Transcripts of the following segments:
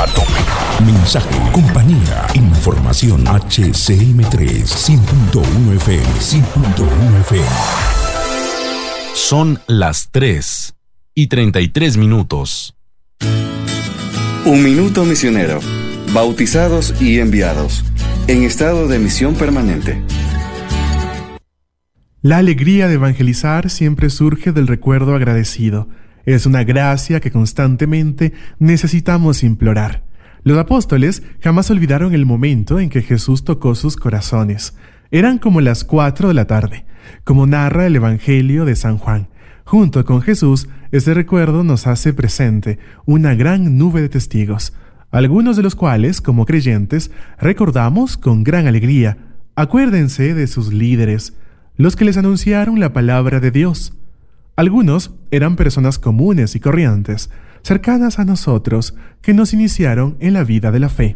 Mensaje, compañía, información. HCM3 100.1 FM, 100.1 FM. Son las 3:33. Un minuto misionero. Bautizados y enviados. En estado de misión permanente. La alegría de evangelizar siempre surge del recuerdo agradecido. Es una gracia que constantemente necesitamos implorar. Los apóstoles jamás olvidaron el momento en que Jesús tocó sus corazones. Eran como las 4 de la tarde, como narra el Evangelio de San Juan. Junto con Jesús, ese recuerdo nos hace presente una gran nube de testigos, algunos de los cuales, como creyentes, recordamos con gran alegría. Acuérdense de sus líderes, los que les anunciaron la palabra de Dios. Algunos eran personas comunes y corrientes, cercanas a nosotros, que nos iniciaron en la vida de la fe.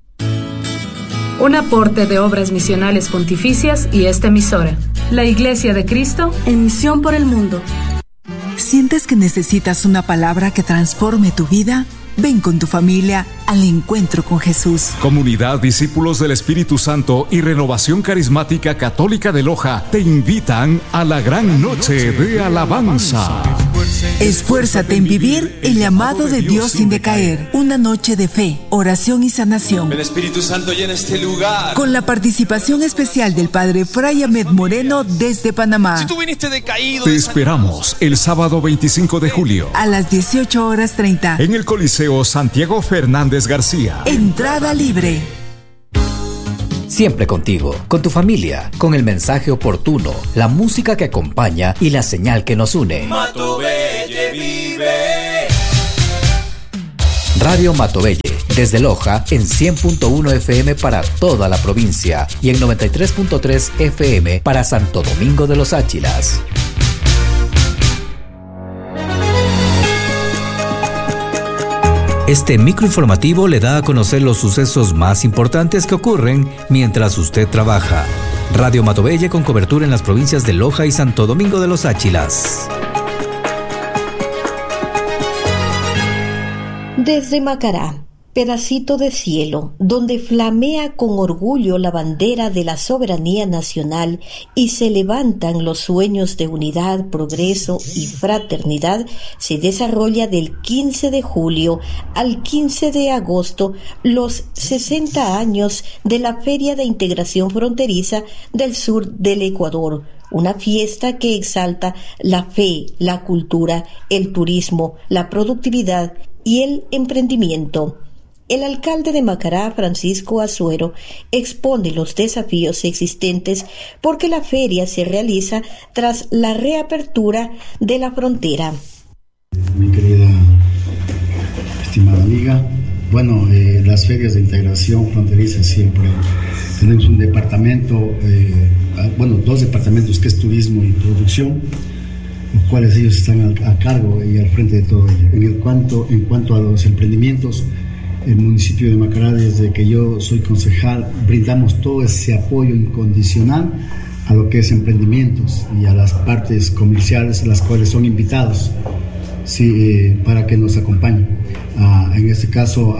Un aporte de Obras Misionales Pontificias y esta emisora, la Iglesia de Cristo en misión por el mundo. ¿Sientes que necesitas una palabra que transforme tu vida? Ven con tu familia al encuentro con Jesús. Comunidad Discípulos del Espíritu Santo y Renovación Carismática Católica de Loja te invitan a la gran noche de alabanza. Esfuérzate en vivir el llamado de Dios sin decaer. Una noche de fe, oración y sanación. El Espíritu Santo llena este lugar. Con la participación especial del Padre Fray Ahmed Moreno desde Panamá. Si tú viniste decaído, te esperamos el sábado 25 de julio a las 18:30 en el Coliseo Santiago Fernández García. Entrada libre. Siempre contigo, con tu familia, con el mensaje oportuno, la música que acompaña y la señal que nos une. Matobelle vive. Radio Matobelle, desde Loja en 100.1 FM para toda la provincia y en 93.3 FM para Santo Domingo de los Áchilas. Este microinformativo le da a conocer los sucesos más importantes que ocurren mientras usted trabaja. Radio Matobelle con cobertura en las provincias de Loja y Santo Domingo de los Áchilas. Desde Macará, pedacito de cielo, donde flamea con orgullo la bandera de la soberanía nacional y se levantan los sueños de unidad, progreso y fraternidad, se desarrolla del 15 de julio al 15 de agosto los 60 años de la Feria de Integración Fronteriza del Sur del Ecuador, una fiesta que exalta la fe, la cultura, el turismo, la productividad y el emprendimiento. El alcalde de Macará, Francisco Azuero, expone los desafíos existentes porque la feria se realiza tras la reapertura de la frontera. Mi querida, estimada amiga, las ferias de integración fronteriza siempre tenemos un departamento, dos departamentos que es turismo y producción, los cuales ellos están a cargo y al frente de todo ello. En cuanto a los emprendimientos, el municipio de Macará, desde que yo soy concejal, brindamos todo ese apoyo incondicional a lo que es emprendimientos y a las partes comerciales, las cuales son invitados para que nos acompañen, en este caso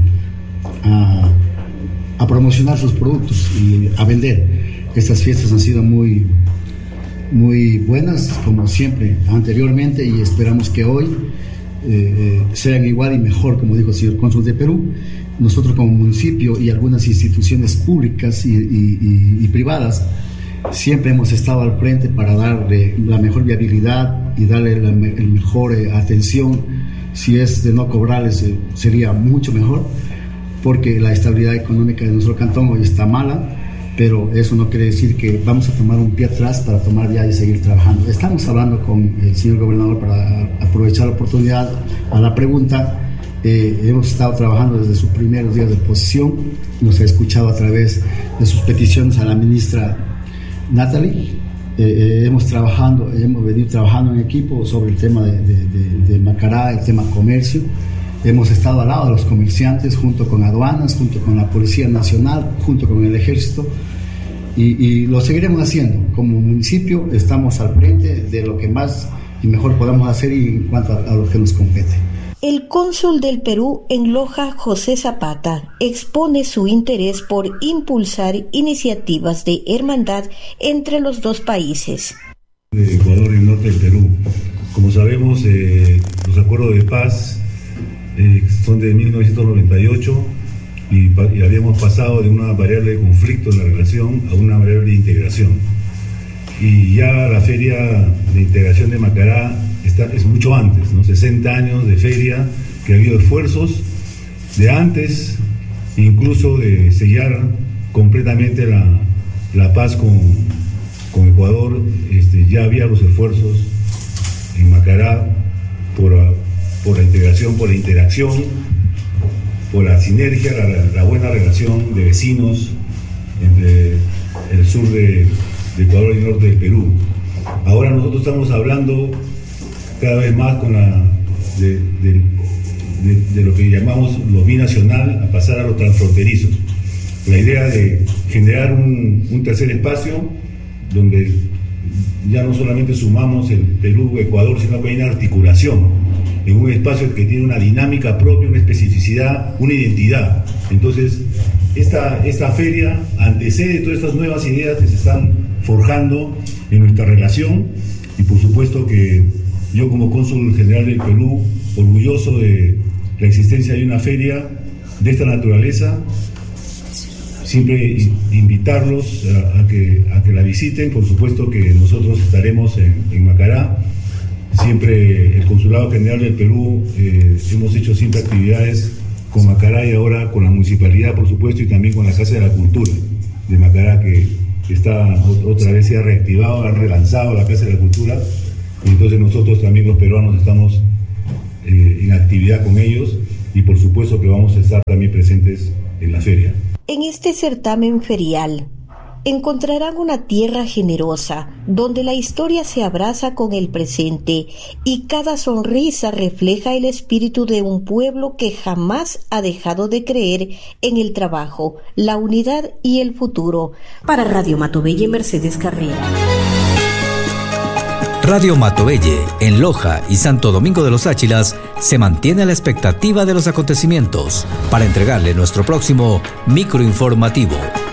a promocionar sus productos y a vender. Estas fiestas han sido muy, muy buenas, como siempre anteriormente, y esperamos que hoy sean igual y mejor, como dijo el señor cónsul de Perú. Nosotros como municipio y algunas instituciones públicas y privadas siempre hemos estado al frente para darle la mejor viabilidad y darle la mejor atención. Si es de no cobrarles, sería mucho mejor, porque la estabilidad económica de nuestro cantón hoy está mala, pero eso no quiere decir que vamos a tomar un pie atrás para tomar ya y seguir trabajando. Estamos hablando con el señor gobernador para aprovechar la oportunidad a la pregunta. Hemos estado trabajando desde sus primeros días de posesión, nos ha escuchado a través de sus peticiones a la ministra Natalie. Hemos venido trabajando en equipo sobre el tema de Macará, el tema comercio. Hemos estado al lado de los comerciantes, junto con aduanas, junto con la Policía Nacional, junto con el Ejército, y lo seguiremos haciendo. Como municipio estamos al frente de lo que más y mejor podamos hacer y en cuanto a lo que nos compete. El cónsul del Perú en Loja, José Zapata, expone su interés por impulsar iniciativas de hermandad entre los dos países. De Ecuador y el norte del Perú. Como sabemos, los acuerdos de paz son de 1998 y habíamos pasado de una variable de conflicto en la relación a una variable de integración. Y ya la feria de integración de Macará es mucho antes, ¿no? 60 años de feria, que ha habido esfuerzos de antes, incluso de sellar completamente la paz con Ecuador. Ya había los esfuerzos en Macará por la integración, por la interacción, por la sinergia, la buena relación de vecinos entre el sur de Ecuador y el norte del Perú. Ahora nosotros estamos hablando cada vez más de lo que llamamos lo binacional a pasar a lo transfronterizo. La idea de generar un tercer espacio donde ya no solamente sumamos el Perú-Ecuador, sino que hay una articulación en un espacio que tiene una dinámica propia, una especificidad, una identidad. Entonces, esta feria antecede todas estas nuevas ideas que se están forjando en nuestra relación, y por supuesto que yo, como cónsul general del Perú, orgulloso de la existencia de una feria de esta naturaleza, siempre invitarlos a que la visiten. Por supuesto que nosotros estaremos en Macará. Siempre el Consulado General del Perú hemos hecho siempre actividades con Macará, y ahora con la municipalidad, por supuesto, y también con la Casa de la Cultura de Macará, que está otra vez se ha reactivado, han relanzado la Casa de la Cultura. Entonces nosotros también, los peruanos, estamos en actividad con ellos, y por supuesto que vamos a estar también presentes en la feria. En este certamen ferial encontrarán una tierra generosa donde la historia se abraza con el presente y cada sonrisa refleja el espíritu de un pueblo que jamás ha dejado de creer en el trabajo, la unidad y el futuro. Para Radio Matovelle, Mercedes Carrera. Radio Matovelle, en Loja y Santo Domingo de los Áchilas, se mantiene a la expectativa de los acontecimientos para entregarle nuestro próximo microinformativo.